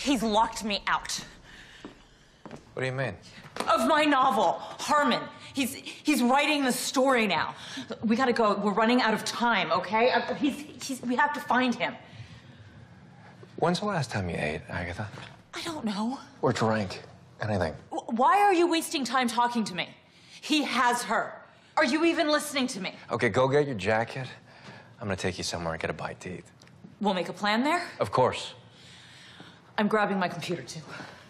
He's locked me out. What do you mean? Of my novel, Harmon. He's writing the story now. We gotta go. We're running out of time, okay? We have to find him. When's the last time you ate, Agatha? I don't know. Or drank? Anything? Why are you wasting time talking to me? He has her. Are you even listening to me? Okay, go get your jacket. I'm gonna take you somewhere and get a bite to eat. We'll make a plan there? Of course. I'm grabbing my computer, too.